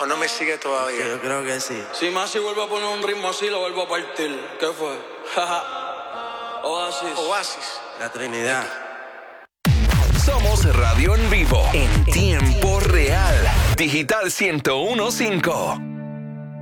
¿O no me sigue todavía? Yo creo que sí. Si Masi vuelve a poner un ritmo así, lo vuelvo a partir. ¿Qué fue? Oasis. La Trinidad. Somos Radio en Vivo, en tiempo real. Digital 101.5.